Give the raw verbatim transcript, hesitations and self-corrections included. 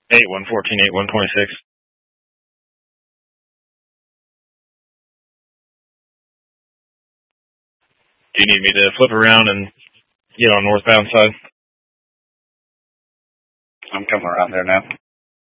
eight one fourteen, eight one twenty-six. Do you need me to flip around and get on northbound side? I'm coming around there now.